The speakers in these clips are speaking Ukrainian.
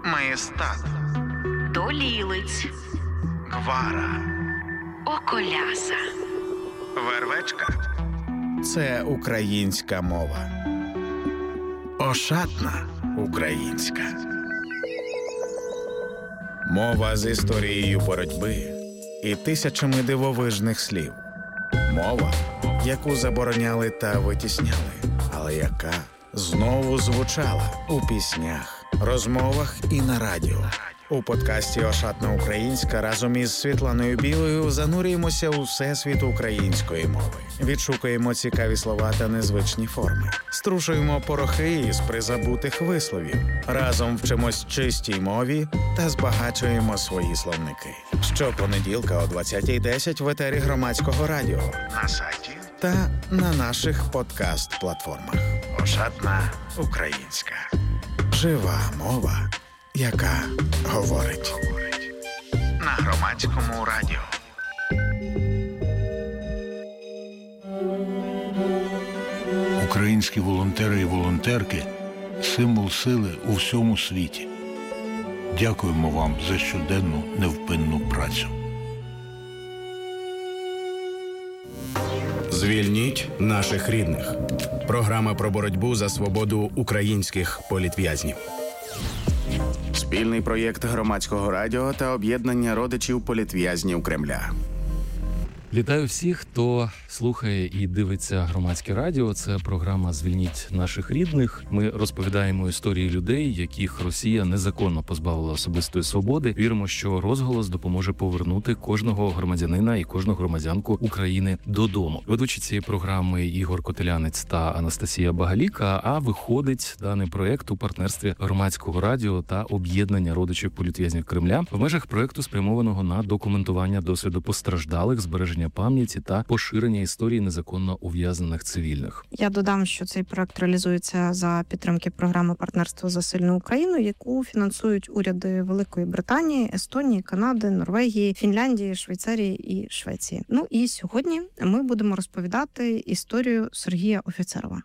Маєстат, Долілиць, Гвара, Околяса, Вервечка. Це українська мова. Ошатна українська. Мова з історією боротьби і тисячами дивовижних слів. Мова, яку забороняли та витісняли, але яка знову звучала у піснях, розмовах і на радіо. У подкасті «Ошатна українська» разом із Світланою Білою занурюємося у всесвіт української мови. Відшукуємо цікаві слова та незвичні форми. Струшуємо порохи із призабутих висловів. Разом вчимось чистій мові та збагачуємо свої словники. Щопонеділка о 20:10 в етері Громадського радіо, на сайті та на наших подкаст-платформах. «Ошатна українська». Жива мова, яка говорить. На Громадському радіо. Українські волонтери і волонтерки – символ сили у всьому світі. Дякуємо вам за щоденну невпинну працю. Звільніть наших рідних. Програма про боротьбу за свободу українських політв'язнів. Спільний проєкт Громадського радіо та об'єднання родичів політв'язнів Кремля. Вітаю всіх, хто слухає і дивиться Громадське радіо. Це програма «Звільніть наших рідних». Ми розповідаємо історії людей, яких Росія незаконно позбавила особистої свободи. Віримо, що розголос допоможе повернути кожного громадянина і кожну громадянку України додому. Ведучі цієї програми Ігор Котелянець та Анастасія Багаліка, а виходить даний проєкт у партнерстві Громадського радіо та об'єднання родичів політв'язнів Кремля в межах проєкту, спрямованого на документування досвіду постраждалих, збереження пам'яті та поширення історії незаконно ув'язнених цивільних. Я додам, що цей проект реалізується за підтримки програми «Партнерство за сильну Україну», яку фінансують уряди Великої Британії, Естонії, Канади, Норвегії, Фінляндії, Швейцарії і Швеції. Ну і сьогодні ми будемо розповідати історію Сергія Офіцерова.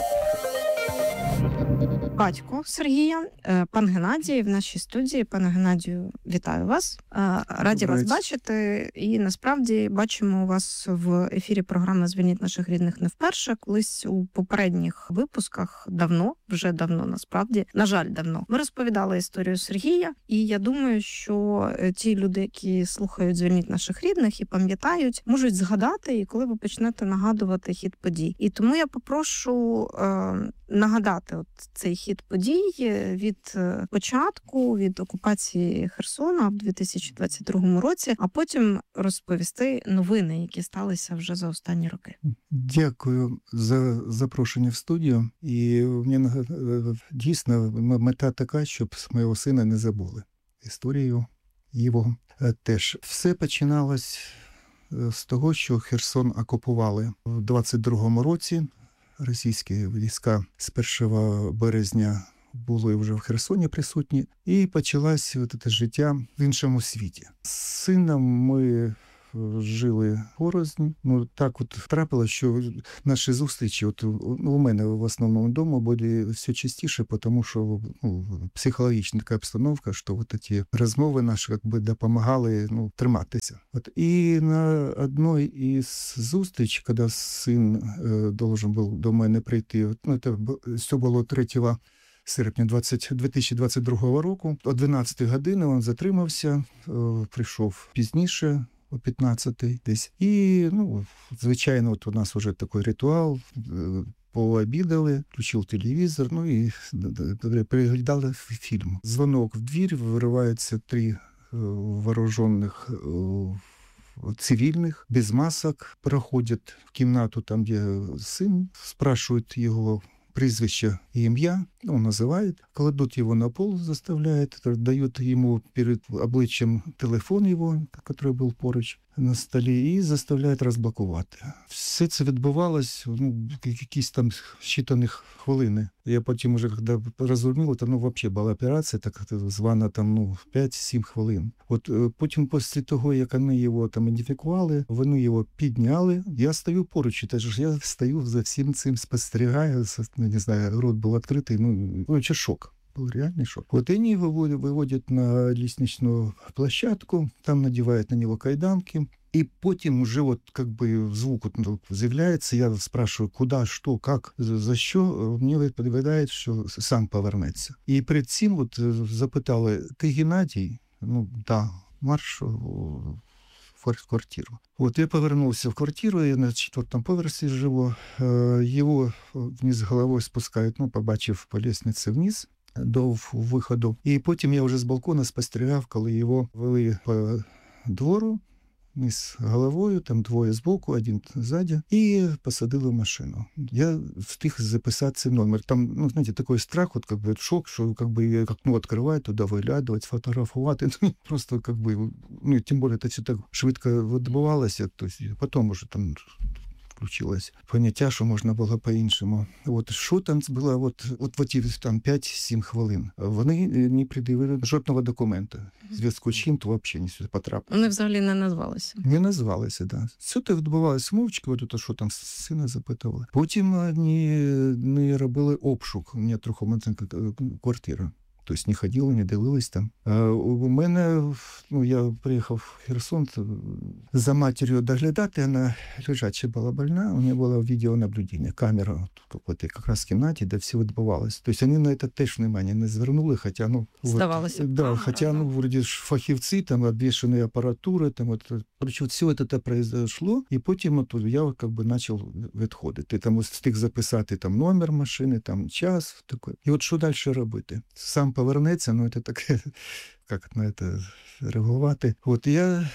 Батько Сергія, пан Геннадій, в нашій студії. Пане Геннадію, вітаю вас. Раді вас бачити. І насправді бачимо вас в ефірі програми «Звільніть наших рідних» не вперше. Колись у попередніх випусках вже давно, насправді, на жаль, давно, ми розповідали історію Сергія. І я думаю, що ті люди, які слухають «Звільніть наших рідних» і пам'ятають, можуть згадати, і коли ви почнете нагадувати хід подій. І тому я попрошу нагадати цей хід подій від початку, від окупації Херсона в 2022 році, а потім розповісти новини, які сталися вже за останні роки. Дякую за запрошення в студію. І в мене дійсно мета така, щоб моєго сина не забули. Історію його теж. Все починалось з того, що Херсон окупували в 22-му році. Російські війська з 1 березня були вже в Херсоні присутні, і почалось це життя в іншому світі. З сином ми жили порознь. Так трапилось, що наші зустрічі у мене в основному вдома були все частіше, тому що психологічна така обстановка, що ці розмови наші допомагали триматися. І на одній із зустріч, коли син должен був до мене прийти, це було 3 серпня 2022 року, о 12 годині він затримався, прийшов пізніше, о 15-й десь. І, звичайно, у нас вже такий ритуал, пообідали, включив телевізор, і переглядали фільм. Дзвонок в двір, вириваються 3 вооружених цивільних, без масок, проходять в кімнату, там, де син, спрашують його прізвище і ім'я, називають, кладуть його на пол, заставляють, дають йому перед обличчям телефон його, який був поруч на столі, і заставляють розблокувати. Все це відбувалось якісь там щитаних хвилини. Я потім вже, коли розумів, то взагалі була операція, так звана 5-7 хвилин. Потім, після того, як вони його ідентифікували, вони його підняли. Я стою поруч, я стою за всім цим, спостерігаю, не знаю, рот був відкритий, шок. был реальный шок. Вот они выводят на лестничную площадку, там надевают на него кайданки, и потім уже вот как бы звук вот з'являється, я спрашиваю, куди, що, як, за що, мені відповідають, що сам повернеться. І перед цим от запитали, ти Геннадій? Ну, да, марш в квартиру. Вот я повернулся в квартиру, я на 4-му поверсі живу, його вниз головою спускають, ну, побачив по лестниці вниз до виходу. І потім я вже з балкона спостерігав, коли його вели по двору, з головою, там двоє збоку, один ззаді, і посадили в машину. Я встиг записати цей номер. Там, ну, знаєте, такий страх, от, как бы, шок, що, как бы, окно відкривають, туди виглядувати, фотографувати. Ну, просто, как бы, ну, тим більше, це все так швидко відбувалося, то есть, потім уже там включилось поняття, що можна було по-іншому. От що там було, от в ті там 5-7 хвилин. Вони не пред'явили жодного документа. В зв'язку з чим, то взагалі не сюди потрапили. Вони взагалі не назвалися. Не назвалися, да. Все це відбувалося мовчки, от що там сина запитували. Потім вони робили обшук, у мене трьохкімнатна квартира. Тобто не ходили, не дивились там. У мене, ну, я приїхав в Херсон за матір'ю доглядати, вона лежача була больна, у неї було відеонаблюдення, камера от якраз в кімнаті, де все відбувалося. Тобто вони на це теж внимання не звернули, хоча, ну, здавалося. Да, хоча, ну, вроді ж фахівці, там, обвішані апаратури, там, от, короче, все це произошло, і потім от, я, как бы, почав відходити. Там встиг записати там номер машини, там час, таке. І от що далі робити? Сам повернеться, ну, це таке, як на це реагувати. От я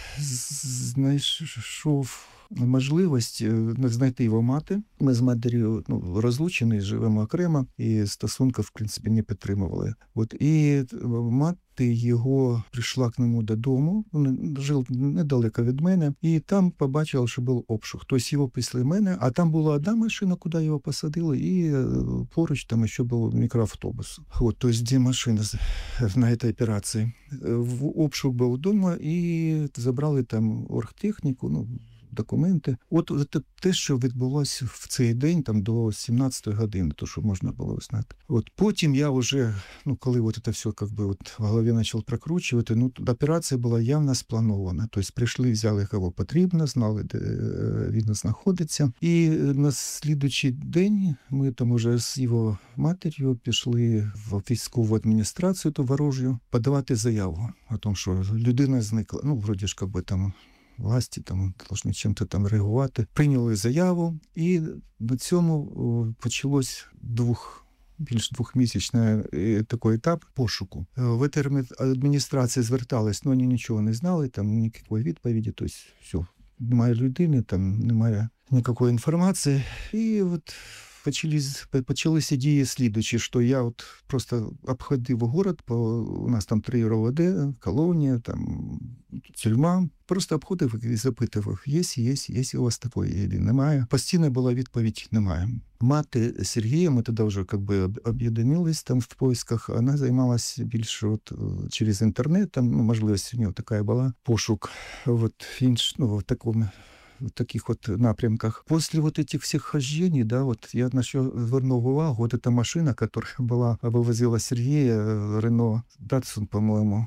знайшов можливість знайти його мати. Ми з матір'ю, ну, розлучені, живемо окремо, і стосунки, в принципі, не підтримували. От, і мати його прийшла к нему додому, він жив недалеко від мене, і там побачила, що був обшук. Тобто його після мене, а там була одна машина, куди його посадили, і поруч там ще був мікроавтобус. От, тобто дві машини на цій операції. Обшук був вдома, і забрали там оргтехніку, ну, документи. От це те, що відбулося в цей день, там, до 17-ї години, то, що можна було знати. От потім я вже, ну, коли от це все, как бы, от в голові почав прокручувати, ну, операція була явно спланована. Тобто прийшли, взяли, кого потрібно, знали, де він знаходиться. І на слідуючий день ми там уже з його матір'ю пішли в військову адміністрацію, ту ворожу, подавати заяву о тому, що людина зникла. Ну, вроді ж, как бы, там, власті там повинні чим-то там реагувати. Прийняли заяву, і на цьому почалось більш двохмісячний такий етап пошуку. В адміністрації звертались, але вони нічого не знали, там ніякої відповіді, тобто все, немає людини, там немає ніякої інформації. І от почалися дії слідучі, що я от просто обходив город, у нас там 3 РОВД, колонія, там тюрма, просто обходив і запитував, є у вас такої, або немає. Постійно була відповідь, немає. Мати Сергія, ми тоді вже, как бы, об'єднились там в поисках, вона займалася більше от через інтернет, там, ну, можливість у нього така була, пошук от, ну, в такому, в таких вот напрямках. После вот этих всех хождений, да, вот я на що звернув увагу, вот эта машина, которая была, вывозила Сергея, Рено Датсон, по-моему,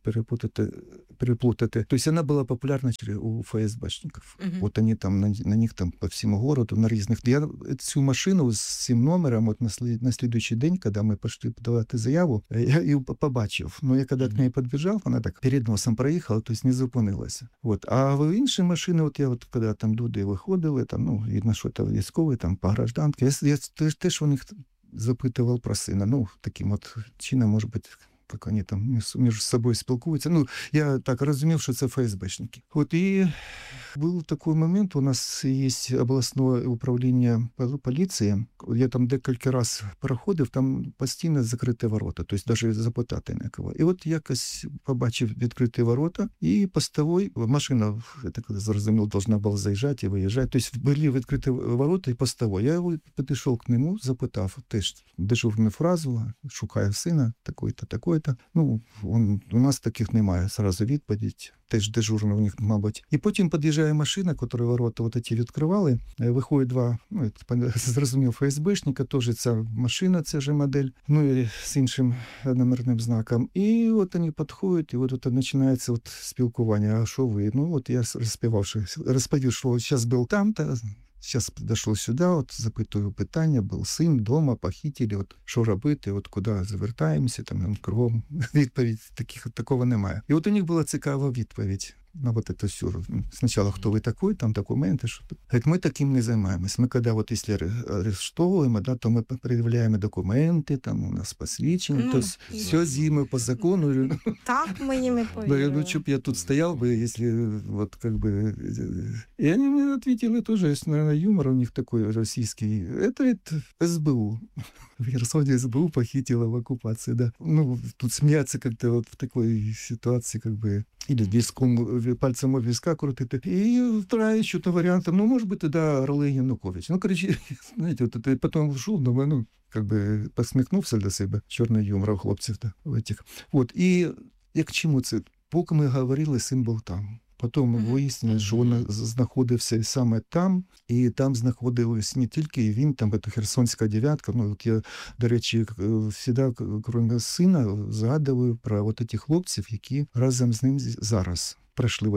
переплутати. То есть она была популярна у ФСБшников. Вот они там, на них там по всему городу, на різних. Я цю машину з цим номером, от на слідуючий день, коли ми пішли подавати заяву, я її побачив. Ну, я коли к неї підбіжав, вона так перед носом проїхала, то есть не зупинилася. Вот. А в інші машини, от я от коли там люди виходили, там, ну, видно, що це військові, там, по гражданки, я теж у них запитував про сина. Ну, таким от чином, може бути, як вони там між собою спілкуються. Ну, я так розумів, що це ФСБшники. От і був такий момент, у нас є обласне управління поліції, я там декілька разів проходив, там постійно закриті ворота, тобто навіть запитати нікого. І от якось побачив відкриті ворота, і постовий, машина, я так зрозумів, повинна була заїжджати і виїжджати, тобто були відкриті ворота і постовий. Я підійшов к нему, запитав теж дежурну фразу, шукаю сина, такий-то, такой-то. Ну, у нас таких немає. Сразу відповідь. Теж дежурно у них, мабуть. І потім під'їжджає машина, яка ворота от ті відкривали. Виходить два, зрозумів, ФСБшника, теж ця машина, ця ж модель, ну і з іншим номерним знаком. І от вони підходять, і от починається спілкування. А що ви? Ну, от я розповів, що зараз був там-то, зараз дійшов сюди, запитую питання, був син, вдома, похитили, що робити, куди звертаємося, там кругом. Відповідь такого немає. І у них була цікава відповідь на це все. Спочатку, хто ви такий, там документи, що. Ми таким не займаємось. Ми, коли, якщо арештовуємо, то ми перевіряємо документи, там у нас посвідчення, то все з'їмо по закону. Так, ми їм і повірили. Ну, щоб я тут стояв би, якщо, И они мне ответили тоже, наверное, юмор у них такой российский. Это СБУ. В Херсоне СБУ похитила в оккупации, да. Ну, тут смеяться как-то в такой ситуации, или пальцем об виска крутити. И вторая что-то вариантом, может быть, тогда Орлы Янукович. Ну, короче, знаете, это потом шел, думаю, посміхнувся для себе. Чорний юмор у хлопців этих. І як к чому це? Поки ми говорили, син був там. Потім вияснилось, що він знаходився саме там, і там знаходилось не тільки він, там це Херсонська дев'ятка. Ну, я, до речі, завжди, крім сина, згадую про цих хлопців, які разом з ним зараз пройшли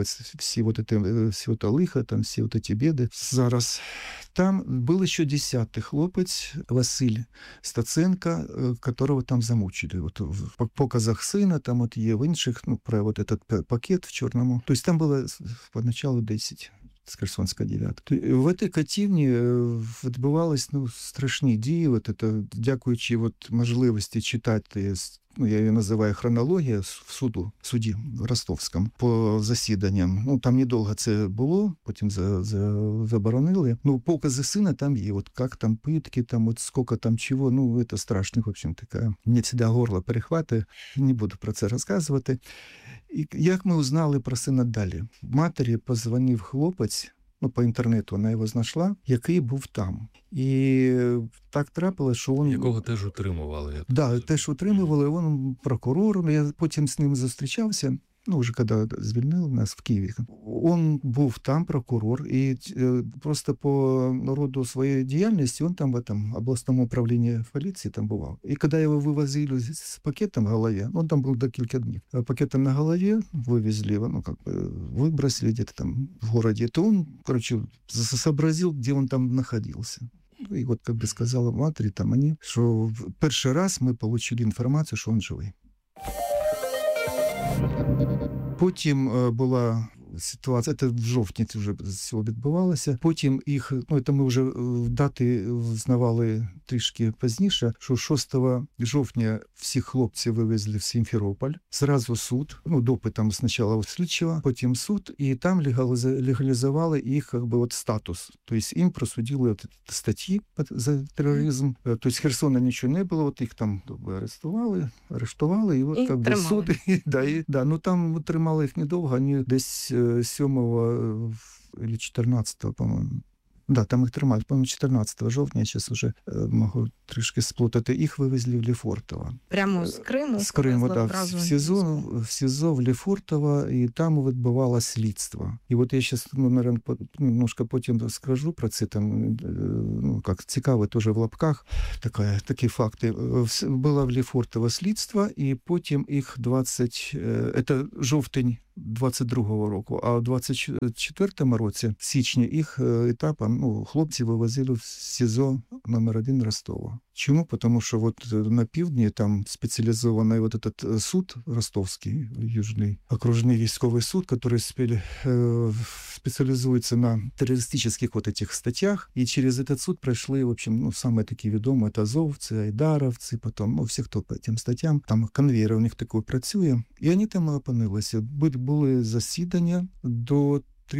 всі лихо, там всі ці біди. Зараз там був ще 10-й хлопець Василь Стаценко, которого там замучили. В показах сина, там є в інших, про этот пакет в чорному. Тобто там було поначалу 10 з Херсонська дев'ятка. В цій катівні відбувались страшні дії. Дякуючи можливості читати, я її називаю хронологія в суді в Ростовському, по засіданням. Там недовго це було, потім заборонили. Покази сина там є, як там питки, там скільки там чого, це страшно, в общем, така. Мені завжди горло перехватує, не буду про це розказувати. І як ми узнали про сина далі? Матері позвонив хлопець, по інтернету вона його знайшла, який був там. І так трапилось, що він... Якого теж утримували. Так, да, теж утримували, він прокурор, я потім з ним зустрічався, вже коли звільнили нас в Києві. Він був там, прокурор, і просто по роду своєї діяльності він там в этом обласному управлінні поліції там бував. І коли його вивозили з пакетом в голові, він там був декілька днів, пакетом на голові вивезли, вибросили где-то там в городі, то він, сообразил, де він там знаходився. І сказала матері, там мені, що перший раз ми отримали інформацію, що він живий. Потім була ситуація, це в жовтні вже все відбувалося. Потім їх, це ми вже дати знавали трішки пізніше, що 6 жовтня всіх хлопців вивезли в Сімферополь. Зразу суд, допитом спочатку слідчого, потім суд, і там легалізували їх статус. Тобто їм присудили статті за тероризм. Тобто з Херсона нічого не було, їх там арештували, і суд. Там тримали їх недовго, вони десь 7 или 14, по-моєму. Да, там їх тримають, по-моєму, 14 жовтня, я зараз вже можу трішки сплутати. Їх вивезли в Лефортово. Прямо з Криму? З Криму, так. В СІЗО в Лефортово, і там відбувалося слідство. І я зараз, немножко потім скажу про це, там, цікаво, теж в лапках, такі факти. Було в Лефортово слідство, і потім їх це жовтень 22-го року, а в 24-му році, в січні, їх етапом, хлопці вивозили в СІЗО номер 1 Ростова. Чому? Тому що на півдні там спеціалізований этот суд ростовський, Южний окружний військовий суд, який спеціалізується на терористичних этих статтях, і через этот суд пройшли, в общем, саме такі відомі, це азовці, айдаровці, потім, всі, хто по тим статтям, там конвейер у них такий працює, і вони там опинилися. Були засідання до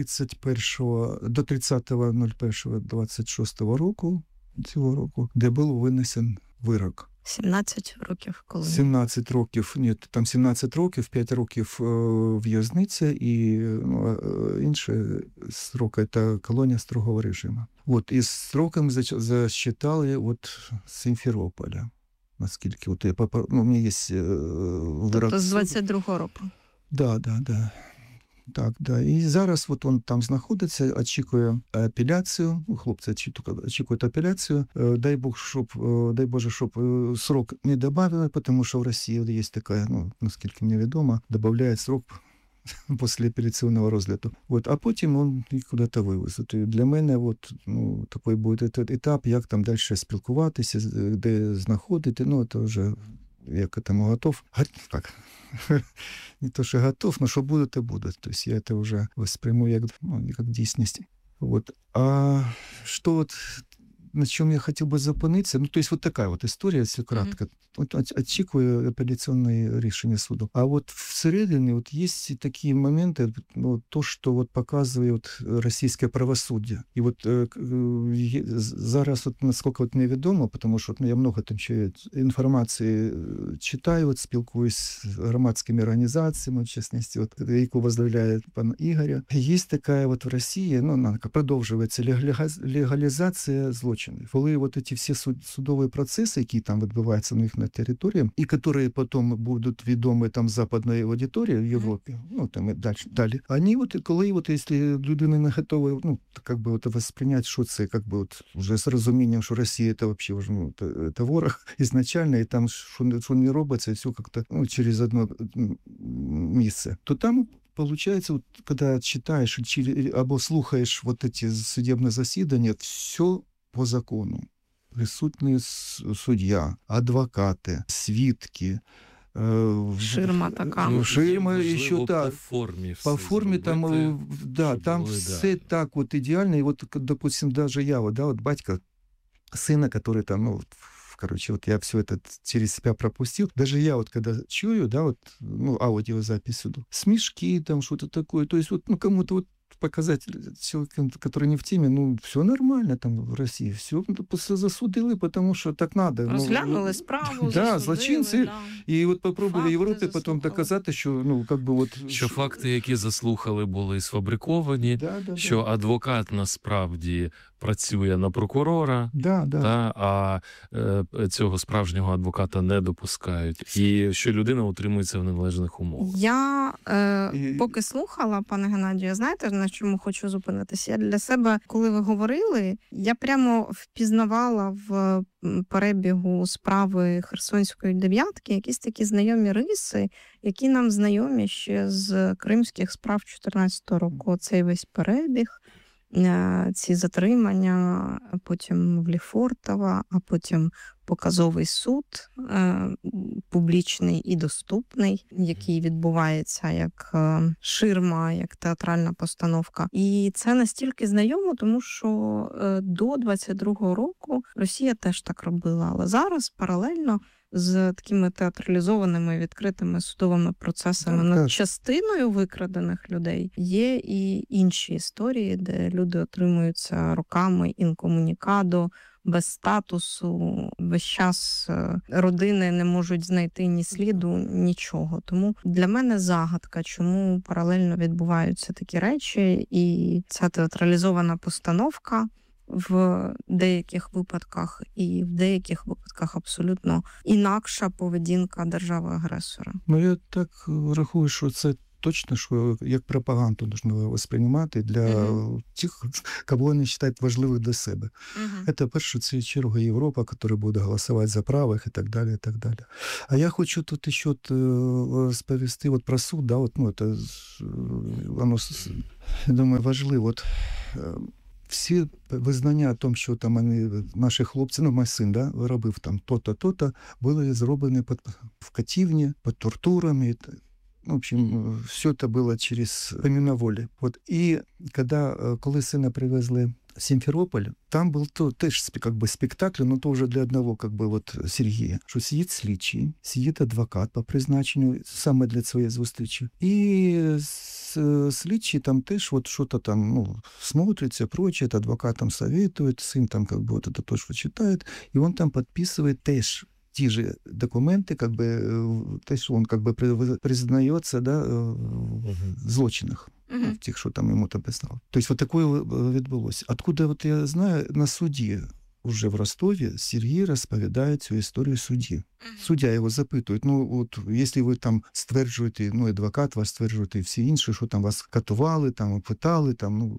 30.01.26 року, цього року, де був винесен вирок. 17 років колонії. 17 років, ні, там 17 років, 5 років в'язниця і інші строки – це колонія строгого режиму. І з строками засчитали Сімферополя. наскільки от я у мене є вирок. Тобто з 22-го року? Да. Так, да. І зараз от він там знаходиться, очікує апеляцію. Хлопці очікують апеляцію. Дай Боже, щоб срок не добавили, тому що в Росії є така, наскільки мені відомо, додають срок після апеляційного розгляду. А потім він їх куди-то вивезуть. І для мене такий буде етап, як там далі спілкуватися, де знаходити. Це вже я к этому готов. Не то, що готов, но що буде, то буде. Тобто я це вже восприйму як дійсність. А що на чому я хотів би зупинитися? Тобто така історія, якщо кратко. Очікую апеляційне рішення суду. А всередині є такі моменти, то, що показує російське правосуддя. І зараз, наскільки невідомо, тому що я багато там інформації читаю, спілкуюсь з громадськими організаціями, в частності, яку возглавляє пан Ігоря. Є така в Росії, продовжується легалізація злочинів. Коли ці всі судові процеси, які там відбуваються у них на території, і які потім будуть відомі там западної аудиторії в Європі, там і далі. Вони коли, якщо людина не готова, восприйняти, що це, вже з розумінням, що Росія це взагалі це ворог ізначально, і там що не робиться, все як-то через одне місце, то там получается, когда читаешь або слухаешь эти судебные засідання, все по закону. Присутні суддя, адвокати, свідки. Ширма така. Ширма ще так. По формі там, там все так ідеально. І допустим, даже я, батька сына, который там, я все это через себя пропустил. Даже я когда чую, аудиозапись, смешки, там что-то такое. То есть кому-то показать человеку, который не в теме, все нормально там в России, все засудили, потому что так надо. Розглянули справу, да, злочинці. Да. І попробували Європі потім доказати, що, що факти, які заслухали, були сфабриковані, що адвокат насправді працює на прокурора, а цього справжнього адвоката не допускають, і що людина утримується в неналежних умовах. Я поки слухала, пане Геннадію, знаєте, на чому хочу зупинитися? Я для себе, коли ви говорили, я прямо впізнавала в перебігу справи Херсонської дев'ятки якісь такі знайомі риси, які нам знайомі ще з кримських справ 14-го року. Цей весь перебіг, ці затримання, потім в Лефортово, а потім показовий суд, публічний і доступний, який відбувається як ширма, як театральна постановка. І це настільки знайомо, тому що до 22-го року Росія теж так робила. Але зараз паралельно з такими театралізованими відкритими судовими процесами над частиною викрадених людей є і інші історії, де люди отримуються роками інкомунікадо, без статусу, весь час родини не можуть знайти ні сліду, нічого. Тому для мене загадка, чому паралельно відбуваються такі речі, і ця театралізована постановка в деяких випадках, і в деяких випадках абсолютно інакша поведінка держави-агресора. Я так рахую, що це точно, що як пропаганду потрібно сприймати для тих, кого вони вважають важливих для себе. Це, в першу чергу, Європа, яка буде голосувати за правих і так далі, і так далі. А я хочу тут ще розповісти про суд, це, воно, я думаю, важливо. Всі визнання о тому, що там наші хлопці, мій син, робив там то-то, були зроблені в катівні, під тортурами. В общем, все это было через помимо воли. И коли сына привезли в Симферополь, там был теж спектакль, но то уже для одного Сергія, що сидить слідчий, сидить адвокат по призначенню саме для своєї зустрічі. І слідчий там теж что-то там, смотрится, прочее, адвокат там советует, сын там это то, что читает, и он там подписывает теж ті ж документи, те, що він признається в злочинах, в тих, що там йому там писали. Тобто, таке відбулося. Откуда я знаю, на суді уже в Ростові Сергій розповідає цю історію судді. Суддя його запитує, якщо ви там стверджуєте, адвокат вас стверджуєте, і всі інші, що там вас катували, там питали,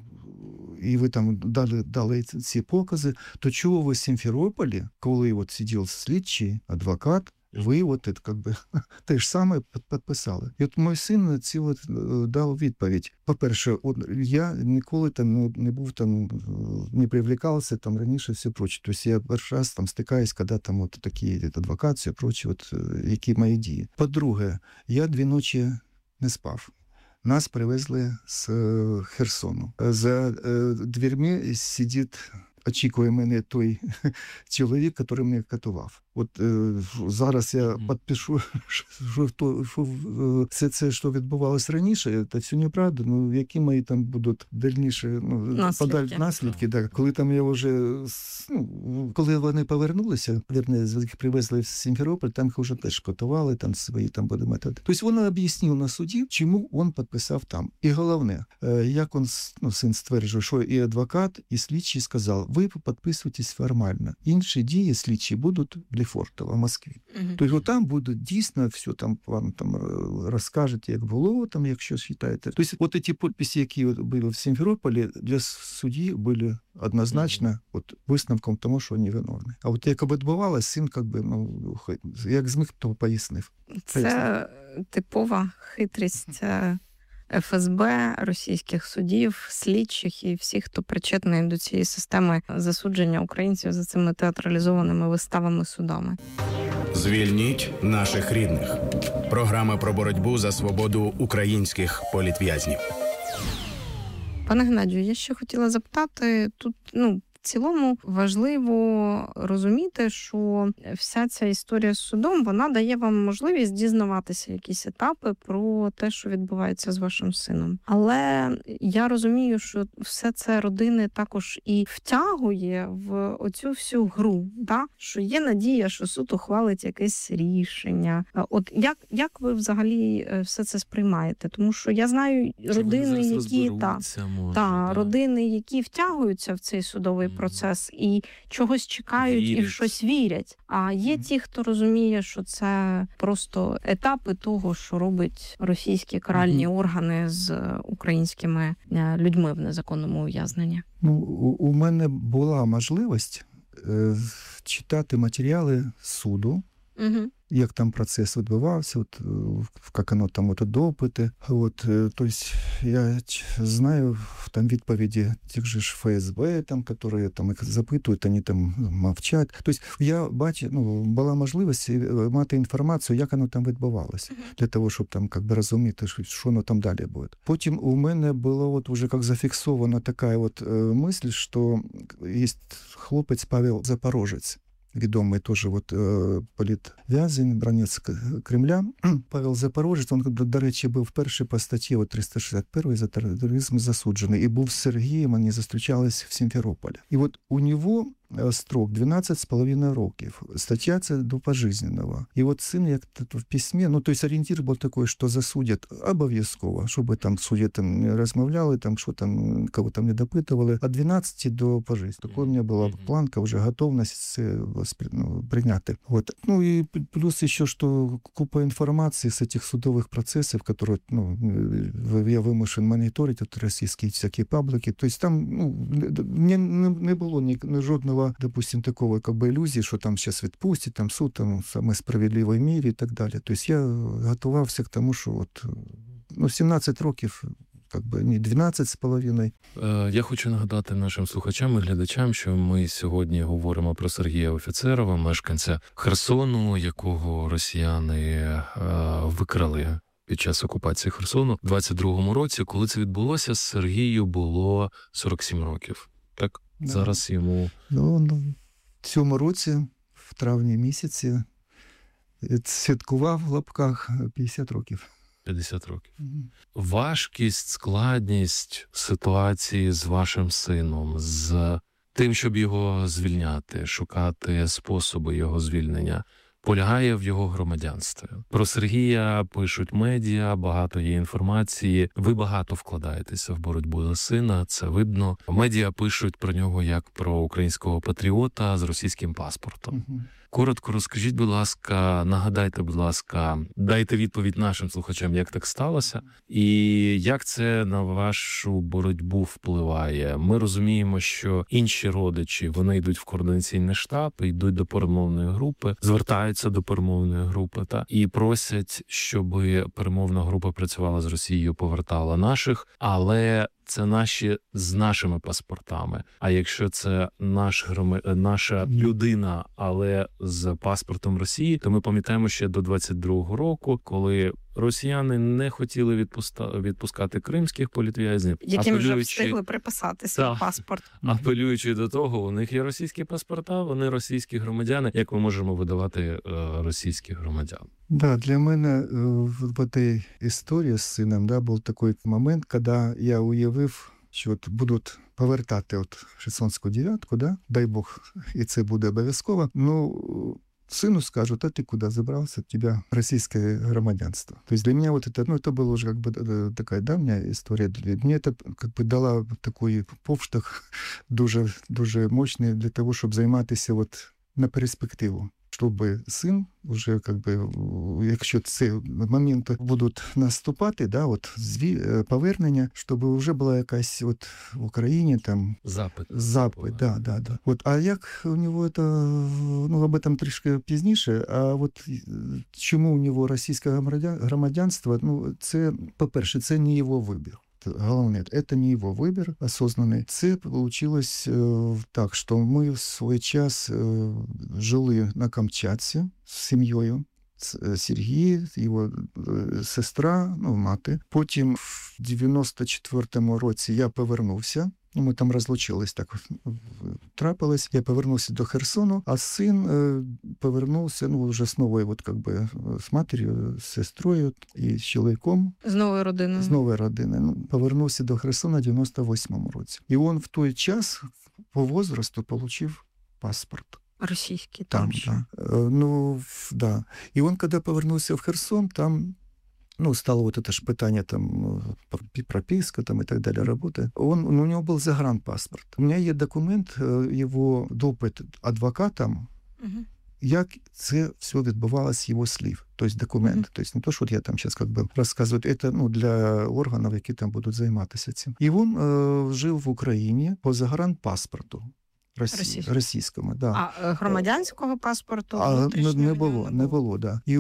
і ви там дали ці покази, то чого ви в Сімферополі, коли сидів слідчий, адвокат, ви те ж саме підписали. І мій син на ці дав відповідь. По-перше, я ніколи там не був там, не привлекався там раніше, все проче. Тобто я перший раз там стикаюсь, коли там такі адвокати, все проче, які мої дії. По-друге, я 2 ночі не спав. Нас привезли з Херсону. За дверми сидить, очікує мене той чоловік, який мене катував. Зараз я підпишу, що все це, що відбувалося раніше, це все неправда. Які мої там будуть дальніші наслідки. Да. Коли там я вже, коли вони повернулися, їх привезли в Сімферополь, там їх вже теж катували, там свої там були методи. Тобто він об'яснив на суді, чому він підписав там. І головне, як син стверджує, що і адвокат, і слідчий сказав, ви підписуєтесь формально. Інші дії слідчі будуть для Фортова в Москві. Тобто там буде дійсно все, там вам там розкажуть, як було, там, якщо вважаєте. Тобто ці підписи, які були в Сімферополі, для судді були однозначно висновком тому, що вони виновні. А як відбувалося, син як зміг, то пояснив. Це типова хитрість ФСБ, російських судів, слідчих і всіх, хто причетний до цієї системи засудження українців за цими театралізованими виставами судами. Звільніть наших рідних. Програма про боротьбу за свободу українських політв'язнів. Пане Геннадію, я ще хотіла запитати, тут, в цілому важливо розуміти, що вся ця історія з судом, вона дає вам можливість дізнаватися якісь етапи про те, що відбувається з вашим сином. Але я розумію, що все це родини також і втягує в оцю всю гру, да? Що є надія, що суд ухвалить якесь рішення. Як ви взагалі все це сприймаєте? Тому що я знаю родини, які родини, які втягуються в цей судовий процес і чогось чекають, і в щось вірять. А є ті, хто розуміє, що це просто етапи того, що робить російські каральні органи з українськими людьми в незаконному ув'язненні. У мене була можливість читати матеріали суду, як там процес відбувався, як воно там допити. Тобто я знаю там відповіді тих же ж ФСБ, там, які там їх запитують, вони там мовчать. Тобто я бачу, була можливість мати інформацію, як воно там відбувалося, для того, щоб там розуміти, що воно там далі буде. Потім у мене було вже як зафіксована така мисль, що є хлопець Павел Запорожець, відомий теж політв'язень, бранець Кремля. Павел Запорожець, він, до речі, був перший по статті 361 за тероризм засуджений. І був з Сергієм, вони зустрічались в Сімферополі. І у нього строк 12,5 років. Стаття це до пожизненного. І син, як в письмі, тобто орієнтир був такий, що засудять обов'язково, щоб там судді там не розмовляли, там що там, кого там не допитували, від 12 до пожизненного. Такою у мене була планка, вже готовність це прийняти. І плюс ще, що купа інформації з цих судових процесів, які я вимушен моніторити, російські всякі паблики. Тобто там не було жодного, допустим, такого ілюзії, що там зараз відпустять, там суд, там саме справедливій мірі і так далі. Тобто я готувався к тому, що 17 років, не 12,5. Я хочу нагадати нашим слухачам і глядачам, що ми сьогодні говоримо про Сергія Офіцерова, мешканця Херсону, якого росіяни викрали під час окупації Херсону в 22-му році. Коли це відбулося, Сергію було 47 років. Так? Да. Зараз йому... в цьому році, в травні місяці, святкував в лапках 50 років. 50 років. Важкість, складність ситуації з вашим сином, з тим, щоб його звільняти, шукати способи його звільнення, полягає в його громадянстві. Про Сергія пишуть медіа, багато є інформації. Ви багато вкладаєтеся в боротьбу за сина, це видно. Медіа пишуть про нього як про українського патріота з російським паспортом. Коротко розкажіть, будь ласка, нагадайте, будь ласка, дайте відповідь нашим слухачам, як так сталося, і як це на вашу боротьбу впливає. Ми розуміємо, що інші родичі, вони йдуть в координаційний штаб, йдуть до перемовної групи, звертаються до перемовної групи і просять, щоб перемовна група працювала з Росією, повертала наших, але це наші з нашими паспортами. А якщо це наша людина, але з паспортом Росії, то ми пам'ятаємо ще до 22-го року, коли росіяни не хотіли відпускати кримських політв'язнів, яким вже встигли приписати свій паспорт. Апелюючи до того, у них є російські паспорта, вони російські громадяни. Як ми можемо видавати російських громадян? Да, для мене в этой історії з сином, був такий момент, коли я уявив, що от будуть повертати Херсонську дев'ятку, дай Бог, і це буде обов'язково. Сыну скажут: а ты куда забрался? У тебя российское громадянство. То есть для меня вот это, это была уже как бы такая давняя история. Мне это как бы дала такой повштовх дуже, дуже мощний для того, щоб займатися на перспективу. Щоб син вже, якщо ці моменти будуть наступати, повернення, щоб вже була якась в Україні там запит. Да. А як у нього це, об этом трішки пізніше, а чому у нього російське громадянство, це, по-перше, це не його вибір. Головне, это не его выбор осознанный. Це получилось так, що ми в свій час жили на Камчатці з сім'єю. Сергій, його сестра, мати. Потім в 94-му році я повернувся. Ми там розлучились, так трапилось. Я повернувся до Херсону, а син повернувся, вже з новою, з матір'ю, з сестрою і з чоловіком. З новою родиною. З нової родини. Повернувся до Херсона в 98-му році. І він в той час по возрасту отримав паспорт. Російський там. Да. І він, коли повернувся в Херсон, там стало это ж питання прописка и так далее, работы. У него был загранпаспорт. У меня є документ, його допит адвокатам, як це все відбувалося його слів. Тобто документ. Тобто не то, що я там зараз розказую, це для органів, які там будуть займатися цим. І він жив в Україні по загранпаспорту. Російському, да. А громадянського паспорту? Не було, да. І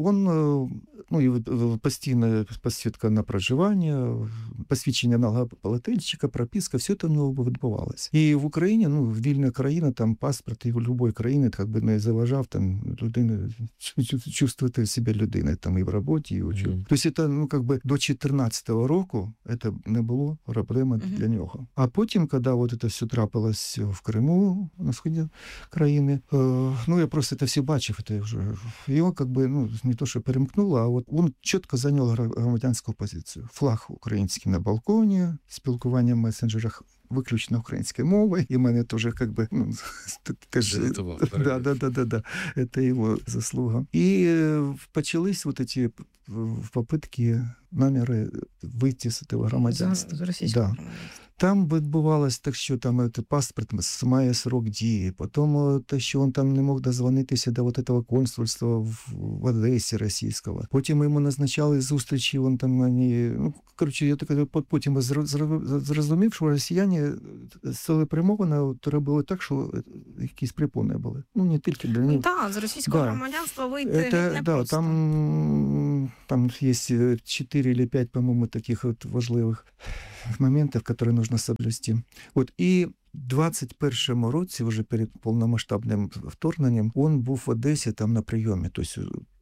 він, постійна посвідка на проживання, посвідчення налогоплательщика, прописка, все це в нього відбувалося. І в Україні, вільна країна, там паспорт, і в будь-якої країни не заважав людини чувствувати себе людиною, і в роботі, і в учебі. Тобто це, до 14-го року це не було проблеми для нього. А потім, коли це все трапилось в Криму, на сході країни. Я просто це все бачив. Його не то, що перемкнуло, а він чітко зайняв громадянську позицію. Флаг український на балконі, спілкування в месенджерах виключно українською мовою. І мене теж теж... Да. Це його заслуга. І почались ці попитки, наміри вийти з цього громадянства. З російського громадянства. Там відбувалось так, що паспорт має срок дії, потім те, що він там не мог дозвонитися до цього консульства в Одесі російського. Потім йому назначали зустрічі, він там я потім зрозумів, що росіяни стали перемовини, робили так, що якісь препони були. Не тільки для них. Так, з російського громадянства вийти не просто. Там є 4 или 5, по-моему, таких важливих моментів, які потрібно соблюсти. І в 21-му році, вже перед повномасштабним вторгненням, він був в Одесі там на прийомі. Тобто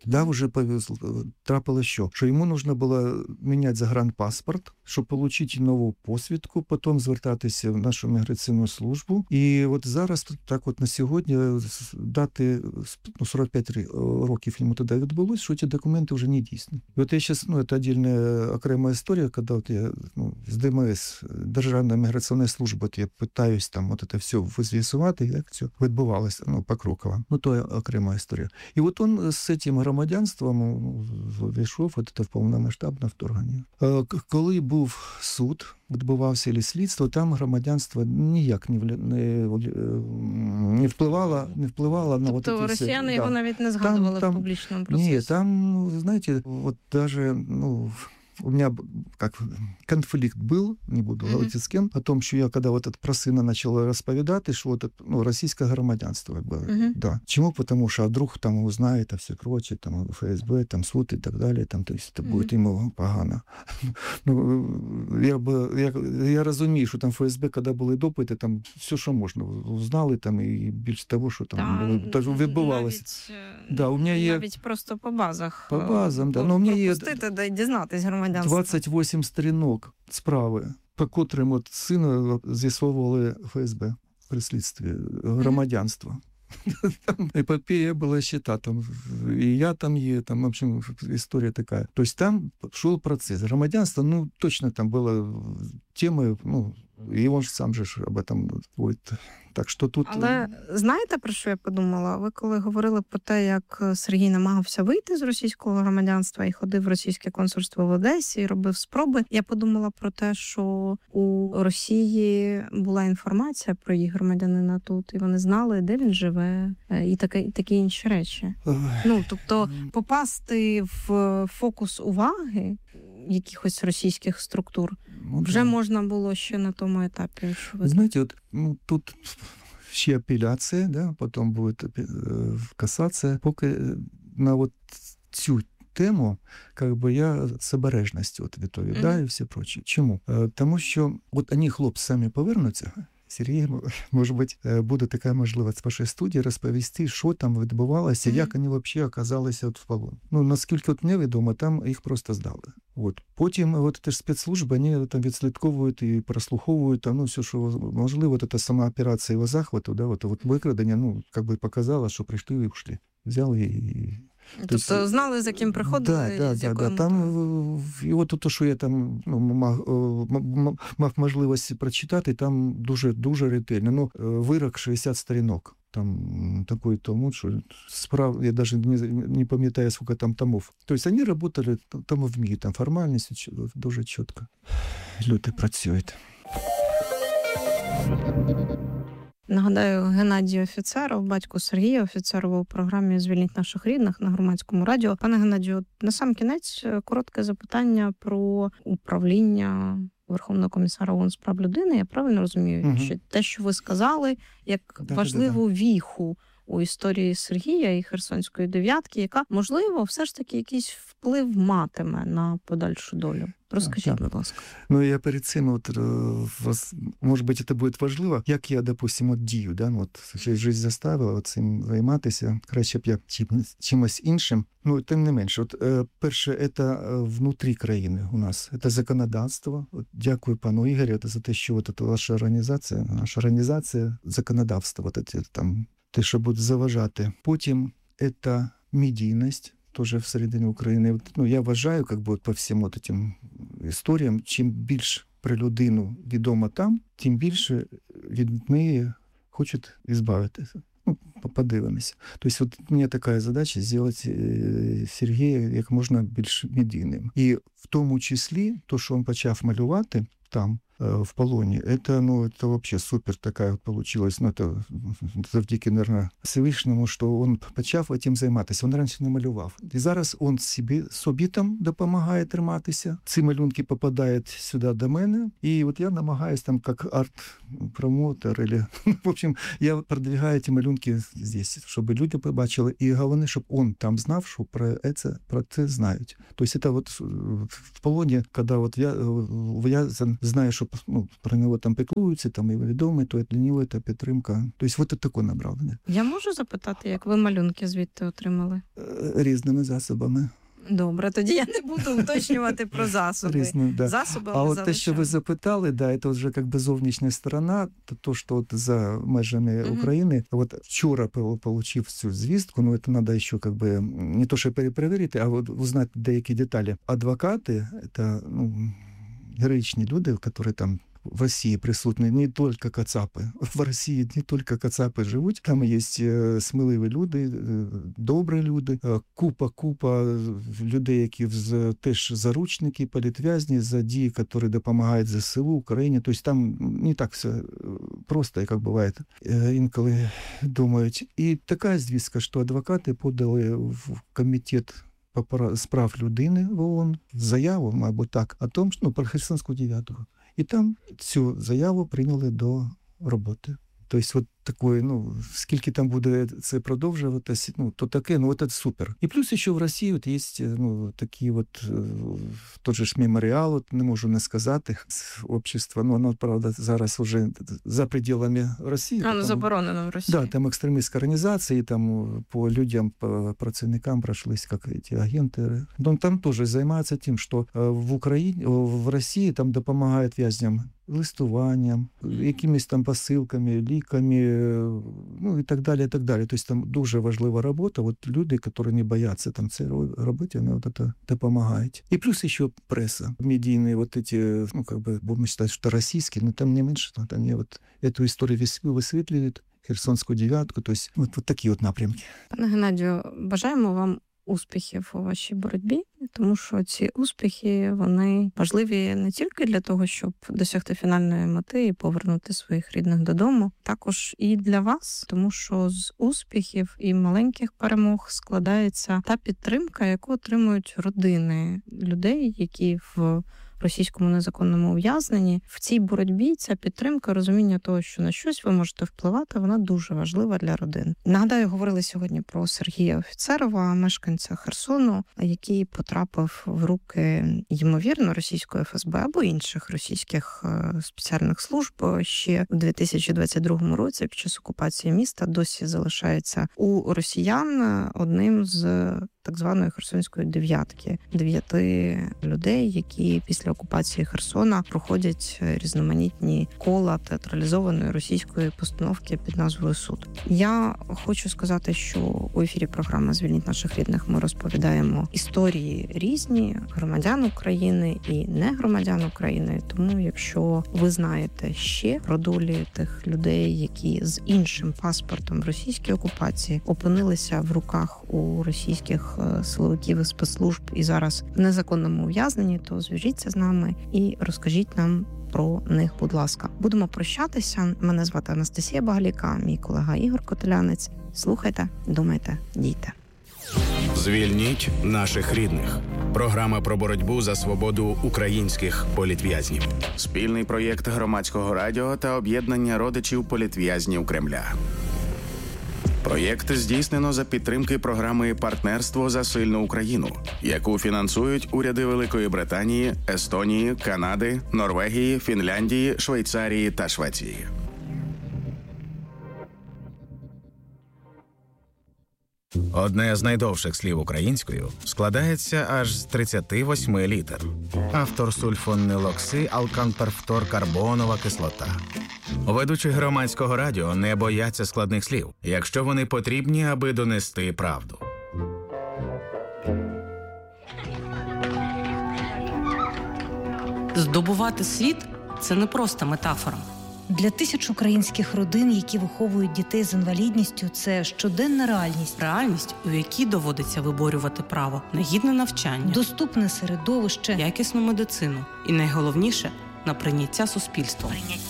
Да, вже повезло. Трапилось що йому потрібно було міняти загранпаспорт, щоб отримати нову посвідку, потім звертатися в нашу міграційну службу. І от зараз, так от на сьогодні, дати 45 років йому тоді відбулося, що ці документи вже не дійсні. І от я зараз, це віддільна окрема історія, коли от я з ДМС, Державна міграційна служба, от я питаюсь там от це все з'ясувати, як це відбувалося, покроково. То окрема історія. І от він з цим громадянством війшов в повномасштабне вторгнення. Коли був суд, відбувався і слідство, там громадянство ніяк не впливало на тобто от ці росіяни його навіть не згадували в публічному процесі? Ні, там, знаєте, от даже, у меня конфликт был, не буду говорити з ким, о том, що я, коли про сина почала розповідати, що російське громадянство. Да. Чому? Тому що вдруг там узнає, та все проче, там ФСБ, там суд і так далі, там, то есть, буде йому погано. Я розумію, що там ФСБ, коли були допити, там все, що можна, узнали, там, і більше того, що там відбувалося. Навіть просто по базах. По базам, да. У мене є дізнатись громадянство. 28 сторінок справи, по котрим от сина з'ясовували ФСБ при слідстві громадянства. Там епопея була ще там, і я там є, там, в общем, історія така. Тобто там йшов процес. Громадянство, точно там була тема, і він сам же об этом говорить. Так що тут... Але знаєте, про що я подумала? Ви коли говорили про те, як Сергій намагався вийти з російського громадянства і ходив в російське консульство в Одесі і робив спроби, я подумала про те, що у Росії була інформація про їх громадянина тут, і вони знали, де він живе, і такі інші речі. Тобто попасти в фокус уваги якихось російських структур вже можна було ще на тому етапі. Знаєте, тут ще апеляція, да, потім буде касація. Поки на цю тему я з обережністю відповідаю і все проче. Чому? Тому що вони, хлопці, самі повернуться. Сергій, може бути, буде така можливість з вашої студії розповісти, що там відбувалося, як вони взагалі оказалися в полоні. Наскільки мені відомо, там їх просто здали. Потім теж спецслужби, вони там відслідковують і прослуховують там, все, що можливо. Та сама операція його захвату, да, викрадення, показала, що прийшли і пішли. Взяли і... Тобто знали, за ким приходили, з якою метою. І от те, що я там мав можливість прочитати, там дуже ретельно. Вирок 60 сторінок. Там такой тому, що справ, я даже не пам'ятаю, сколько там томов. Тобто вони працювали там в МІ, там формальність дуже чітко. Люди працюють. Нагадаю, Геннадій Офіцеров, батько Сергія Офіцерова, у програмі «Звільніть наших рідних» на Громадському радіо. Пане Геннадію, на сам кінець коротке запитання про управління Верховного комісара ООН з прав людини. Я правильно розумію, що те, що ви сказали, як важливу віху у історії Сергія і Херсонської дев'ятки, яка, можливо, все ж таки якийсь вплив матиме на подальшу долю. Розкажіть, будь ласка. Я перед цим, може бути, це буде важливо, як я, допустимо, дію, да? Життя заставила цим займатися, краще б я чимось іншим. Тим не менше, перше, це внутрі країни у нас, це законодавство. Дякую пану Ігорю за те, що наша організація, законодавство, те, що буде заважати. Потім це медійність, теж всередині України. Я вважаю, по всім цим історіям, чим більше про людину відомо там, тим більше від неї хочуть збавитися. Подивимося. Тобто, у мене така задача зробити Сергія як можна більш медійним. І в тому числі, то, що він почав малювати там, в полоні, это вообще супер такая получилась, это завдяки, наверное, Всевишньому, що він почав цим займатися. Він раніше не малював. І зараз він собі там допомагає триматися. Ці малюнки попадають сюди до мене, і я намагаюся там як арт-промотор, в общем, я продвигаю ці малюнки здесь, щоб люди побачили, і головне, щоб він там знав, що про це знають. Тобто, це в полоні, коли я знаю, що що про нього там піклуються, там і відомі, то для нього це підтримка. Тобто, от таке направлення. Я можу запитати, як ви малюнки звідти отримали? Різними засобами. Добре, тоді я не буду уточнювати про засоби. Різні, да. Засоби а от залишаємо. те, що ви запитали, да, це вже як би зовнішня сторона, то, що от за межами України. От вчора отримав цю звістку, ну, це треба ще как бы, не то, що перепровірити, а от узнати деякі деталі. Адвокати, це героїчні люди, які там в России присутні не тільки кацапи. В Росії не тільки кацапи живуть. Там є сміливі люди, добрі люди, купа людей, які теж заручники, політв'язні за дії, які допомагають ЗСУ, Україні. Тобто там не так все просто, як буває інколи думають. І така звістка, що адвокати подали в комітет з прав людини в ООН заяву, мабуть так, о том, що, про Херсонську 9-го. І там цю заяву прийняли до роботи. Тобто, от такої, скільки там буде це продовжуватися, то таке, це супер. І плюс ще в Росії от є, такі от, тот же ж меморіал, от, не можу не сказати, общество, воно, правда, зараз вже за пределами Росії. Воно заборонено в Росії. Да, там екстремістські організації, там по людям, по працівникам пройшлись, як ці агенти. Там теж займаються тим, що в Україні, в Росії там допомагають в'язням листуванням, якимись там посилками, ліками, і так далі, і так далі. Тобто там дуже важлива робота. От люди, які не бояться там це робити, вони от це допомагають. І плюс ще преса. Медійні вот эти, будемо вважати, що російські, але там не менше, вони от цю історію висвітлюють, Херсонську 9-ку, тобто от такі от напрямки. Пане Геннадію, бажаємо вам успіхів у вашій боротьбі, тому що ці успіхи, вони важливі не тільки для того, щоб досягти фінальної мети і повернути своїх рідних додому, також і для вас, тому що з успіхів і маленьких перемог складається та підтримка, яку отримують родини людей, які в російському незаконному ув'язненні. В цій боротьбі ця підтримка, розуміння того, що на щось ви можете впливати, вона дуже важлива для родин. Нагадаю, говорили сьогодні про Сергія Офіцерова, мешканця Херсону, який потрапив в руки, ймовірно, російської ФСБ або інших російських спеціальних служб ще у 2022 році під час окупації міста, досі залишається у росіян одним з так званої Херсонської 9-ки. 9 людей, які після окупації Херсона проходять різноманітні кола театралізованої російської постановки під назвою «Суд». Я хочу сказати, що у ефірі програми «Звільніть наших рідних» ми розповідаємо історії різні громадян України і не громадян України. Тому, якщо ви знаєте ще про долі тих людей, які з іншим паспортом в російській окупації опинилися в руках у російських силовиків і спецслужб і зараз в незаконному ув'язненні, то зв'яжіться з нами і розкажіть нам про них, будь ласка. Будемо прощатися. Мене звати Анастасія Багаліка, мій колега Ігор Котелянець. Слухайте, думайте, дійте. Звільніть наших рідних. Програма про боротьбу за свободу українських політв'язнів. Спільний проєкт Громадського радіо та об'єднання родичів політв'язнів Кремля. Проєкт здійснено за підтримки програми «Партнерство за сильну Україну», яку фінансують уряди Великої Британії, Естонії, Канади, Норвегії, Фінляндії, Швейцарії та Швеції. Одне з найдовших слів українською складається аж з 38 літер. Автор сульфонилокси, алканперфторкарбонова кислота. Ведучі Громадського радіо не бояться складних слів, якщо вони потрібні, аби донести правду. Здобувати світ – це не просто метафора. Для тисяч українських родин, які виховують дітей з інвалідністю, це щоденна реальність. Реальність, у якій доводиться виборювати право на гідне навчання, доступне середовище, якісну медицину і, найголовніше, на прийняття суспільством.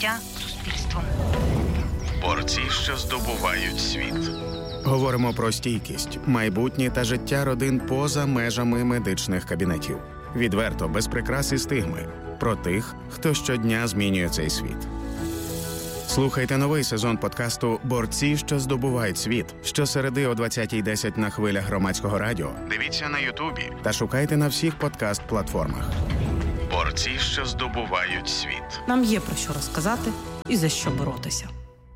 Борці, що здобувають світ. Говоримо про стійкість, майбутнє та життя родин поза межами медичних кабінетів. Відверто, без прикрас і стигми. Про тих, хто щодня змінює цей світ. Слухайте новий сезон подкасту «Борці, що здобувають світ» щосереди о 20:10 на хвилях Громадського радіо. Дивіться на Ютубі та шукайте на всіх подкаст-платформах. Борці. творці, що здобувають світ. Нам є про що розказати і за що боротися.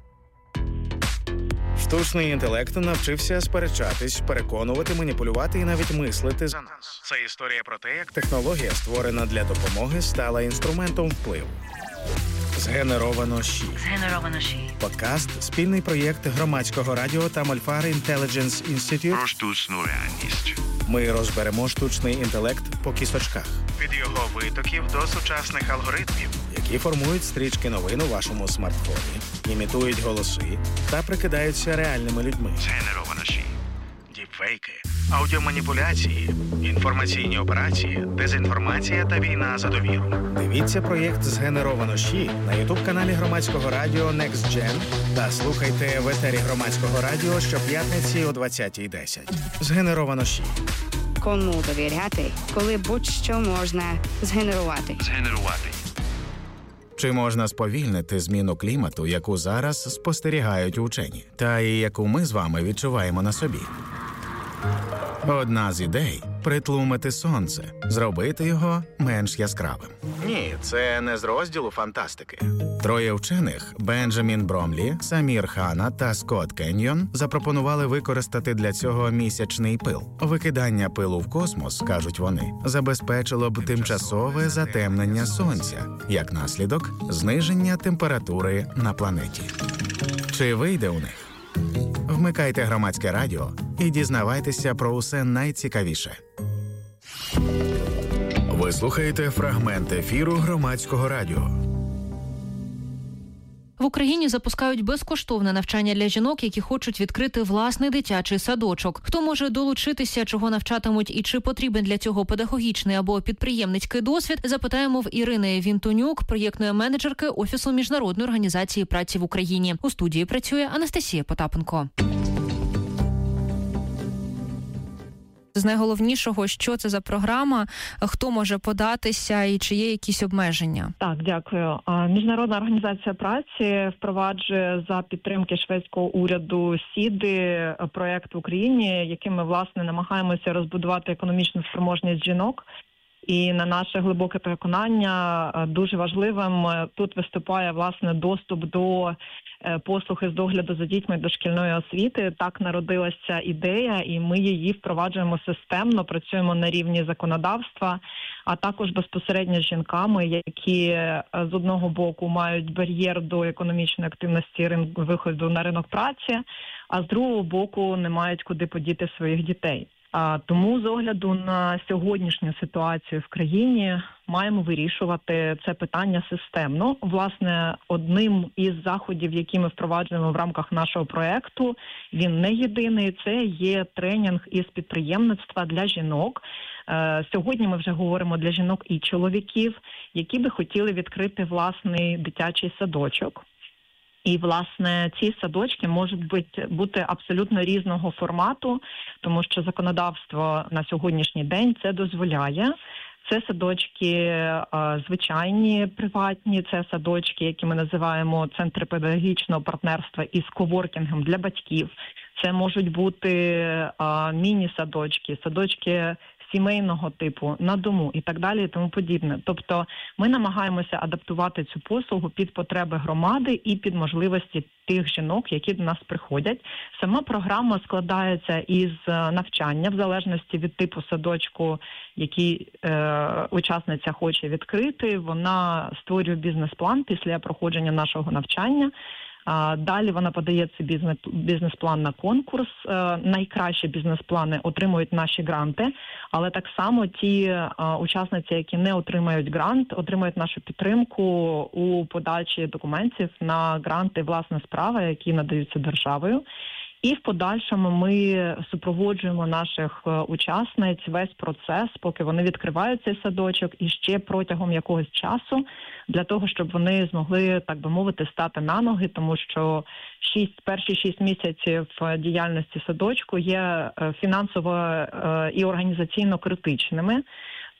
Штучний інтелект навчився сперечатись, переконувати, маніпулювати і навіть мислити за нас. Це історія про те, як технологія, створена для допомоги, стала інструментом впливу. Згенеровано ЩІ. Подкаст – спільний проєкт Громадського радіо та Мольфар Intelligence Institute Про штучну реальність. Ми розберемо штучний інтелект по кісточках. Від його витоків до сучасних алгоритмів, які формують стрічки новин у вашому смартфоні, імітують голоси та прикидаються реальними людьми. Згенеровано ЩІ. Діпфейки, аудіоманіпуляції, інформаційні операції, дезінформація та війна за довіру. Дивіться проєкт «Згенеровано ЩІ» на ютуб-каналі Громадського радіо Next Gen та слухайте в етері Громадського радіо щоп'ятниці о 20:10. «Згенеровано ЩІ». Кому довіряти, коли будь-що можна згенерувати? Чи можна сповільнити зміну клімату, яку зараз спостерігають учені, та і яку ми з вами відчуваємо на собі? Одна з ідей – притлумити сонце, зробити його менш яскравим. Ні, це не з розділу фантастики. Троє вчених – Бенджамін Бромлі, Самір Хана та Скотт Кеньйон – запропонували використати для цього місячний пил. Викидання пилу в космос, кажуть вони, забезпечило б тимчасове затемнення сонця, як наслідок – зниження температури на планеті. Чи вийде у них? Вмикайте Громадське радіо і дізнавайтеся про усе найцікавіше. Ви слухаєте фрагмент ефіру Громадського радіо. В Україні запускають безкоштовне навчання для жінок, які хочуть відкрити власний дитячий садочок. Хто може долучитися, чого навчатимуть і чи потрібен для цього педагогічний або підприємницький досвід, запитаємо в Ірини Вінтонюк, проєктної менеджерки Офісу Міжнародної організації праці в Україні. У студії працює Анастасія Потапенко. З найголовнішого, що це за програма, хто може податися і чи є якісь обмеження? Так, дякую. Міжнародна організація праці впроваджує за підтримки шведського уряду СІДи проєкт в Україні, яким ми, власне, намагаємося розбудувати економічну спроможність жінок. І на наше глибоке переконання дуже важливим тут виступає, власне, доступ до послуг із догляду за дітьми дошкільної освіти. Так народилася ідея, і ми її впроваджуємо системно, працюємо на рівні законодавства, а також безпосередньо з жінками, які з одного боку мають бар'єр до економічної активності виходу на ринок праці, а з другого боку не мають куди подіти своїх дітей. Тому з огляду на сьогоднішню ситуацію в країні маємо вирішувати це питання системно. Власне, одним із заходів, які ми впроваджуємо в рамках нашого проєкту, він не єдиний, це є тренінг із підприємництва для жінок. Сьогодні ми вже говоримо для жінок і чоловіків, які би хотіли відкрити власний дитячий садочок. І, власне, ці садочки можуть бути абсолютно різного формату, тому що законодавство на сьогоднішній день це дозволяє. Це садочки звичайні, приватні, це садочки, які ми називаємо центри педагогічного партнерства із коворкінгом для батьків. Це можуть бути міні-садочки, садочки сімейного типу, на дому і так далі і тому подібне. Тобто ми намагаємося адаптувати цю послугу під потреби громади і під можливості тих жінок, які до нас приходять. Сама програма складається із навчання в залежності від типу садочку, який учасниця хоче відкрити. Вона створює бізнес-план після проходження нашого навчання. Далі вона подає цей бізнес-план на конкурс. Найкращі бізнес-плани отримують наші гранти, але так само ті учасниці, які не отримають грант, отримують нашу підтримку у подачі документів на гранти «Власна справа», які надаються державою. І в подальшому ми супроводжуємо наших учасниць весь процес, поки вони відкривають цей садочок, і ще протягом якогось часу, для того, щоб вони змогли, так би мовити, стати на ноги, тому що перші 6 місяців діяльності садочку є фінансово і організаційно критичними.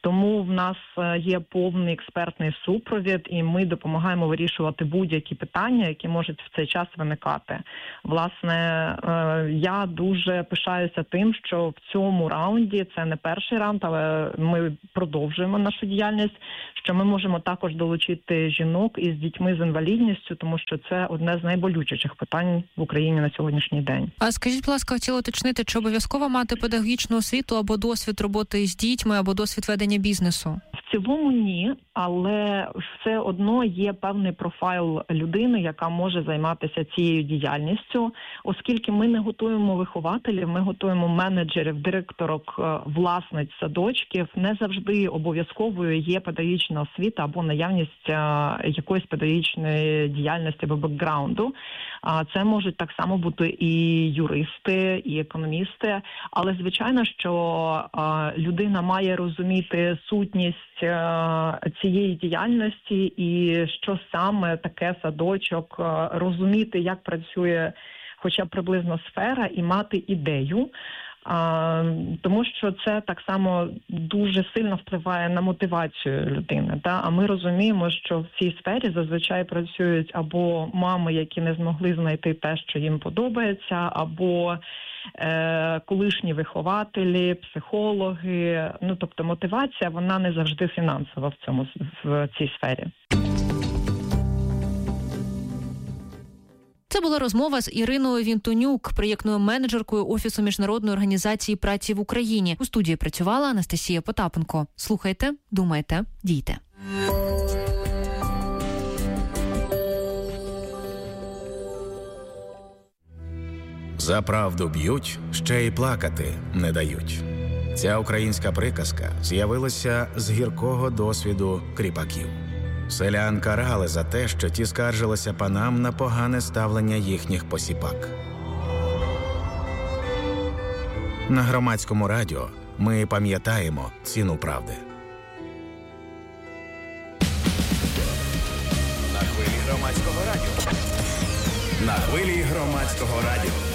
Тому в нас є повний експертний супровід, і ми допомагаємо вирішувати будь-які питання, які можуть в цей час виникати. Власне, я дуже пишаюся тим, що в цьому раунді, це не перший раунд, але ми продовжуємо нашу діяльність, що ми можемо також долучити жінок із дітьми з інвалідністю, тому що це одне з найболючіших питань в Україні на сьогоднішній день. А скажіть, будь ласка, хотіла уточнити, чи обов'язково мати педагогічну освіту або досвід роботи з дітьми, або досвід ведення бізнесу? В цілому ні, але все одно є певний профайл людини, яка може займатися цією діяльністю, оскільки ми не готуємо вихователів, ми готуємо менеджерів, директорок, власниць садочків. Не завжди обов'язковою є педагогічна освіта або наявність якоїсь педагогічної діяльності або бекграунду. Це можуть так само бути і юристи, і економісти, але звичайно, що людина має розуміти сутність цієї діяльності і що саме таке садочок, розуміти, як працює хоча б приблизно сфера і мати ідею. Тому що це так само дуже сильно впливає на мотивацію людини. А ми розуміємо, що в цій сфері зазвичай працюють або мами, які не змогли знайти те, що їм подобається, або колишні вихователі, психологи. Тобто мотивація, вона не завжди фінансова в цій сфері. Це була розмова з Іриною Вінтонюк, проєктною менеджеркою Офісу Міжнародної організації праці в Україні. У студії працювала Анастасія Потапенко. Слухайте, думайте, дійте. За правду б'ють, ще й плакати не дають. Ця українська приказка з'явилася з гіркого досвіду кріпаків. Селян карали за те, що ті скаржилися панам на погане ставлення їхніх посіпак. На Громадському радіо ми пам'ятаємо ціну правди. На хвилі Громадського радіо. На хвилі Громадського радіо.